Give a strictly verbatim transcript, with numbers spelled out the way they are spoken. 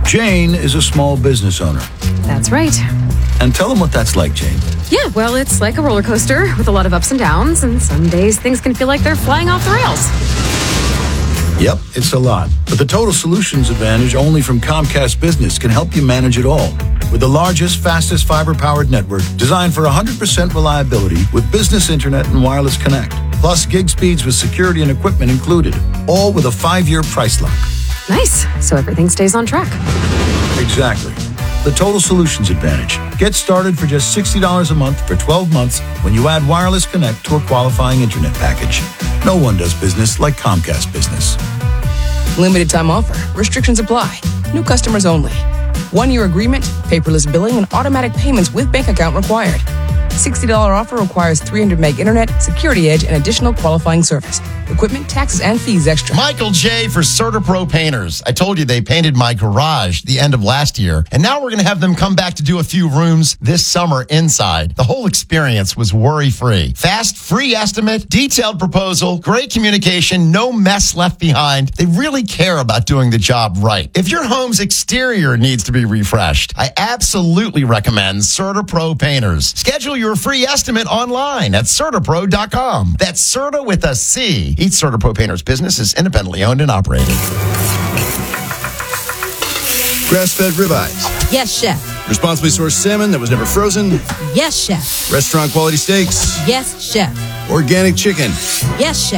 Jane is a small business owner. That's right. And tell them what that's like, Jane. Yeah, well, it's like a roller coaster with a lot of ups and downs, and some days things can feel like they're flying off the rails. Yep, it's a lot. But the Total Solutions Advantage only from Comcast Business can help you manage it all. With the largest, fastest fiber-powered network designed for one hundred percent reliability with business internet and wireless connect. Plus gig speeds with security and equipment included. All with a five-year price lock. Nice. So everything stays on track. Exactly. The Total Solutions Advantage. Get started for just sixty dollars a month for twelve months when you add wireless connect to a qualifying internet package. No one does business like Comcast Business. Limited time offer. Restrictions apply. New customers only. One-year agreement, paperless billing, and automatic payments with bank account required. sixty dollars offer requires three hundred meg internet, security edge, and additional qualifying service. Equipment, taxes, and fees extra. Michael J. for CertaPro Painters. I told you they painted my garage the end of last year, and now we're going to have them come back to do a few rooms this summer inside. The whole experience was worry-free. Fast, free estimate, detailed proposal, great communication, no mess left behind. They really care about doing the job right. If your home's exterior needs to be refreshed, I absolutely recommend CertaPro Painters. Schedule your free estimate online at CertaPro dot com. That's Certa with a C. Each CertaPro Painters business is independently owned and operated. Grass-fed ribeyes. Yes, chef. Responsibly sourced salmon that was never frozen. Yes, chef. Restaurant quality steaks. Yes, chef. Organic chicken. Yes, chef.